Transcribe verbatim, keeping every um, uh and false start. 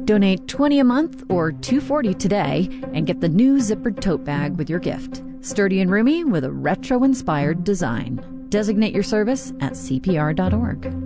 Donate twenty dollars a month or two dollars and forty cents today and get the new zippered tote bag with your gift. Sturdy and roomy with a retro-inspired design. Designate your service at C P R dot org.